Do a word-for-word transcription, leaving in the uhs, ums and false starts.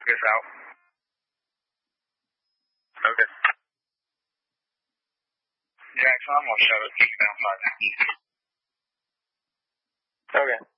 Focus out. Okay. Jackson, I'm going to shut it. Keep down five. Okay.